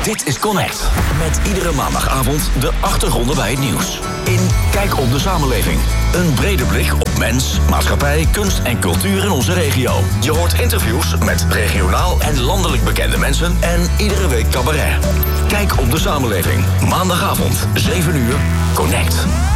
Dit is Connect. Met iedere maandagavond de achtergronden bij het nieuws. In Kijk op de samenleving. Een brede blik op mens, maatschappij, kunst en cultuur in onze regio. Je hoort interviews met regionaal en landelijk bekende mensen en iedere week cabaret. Kijk op de samenleving. Maandagavond, 7 uur, Connect.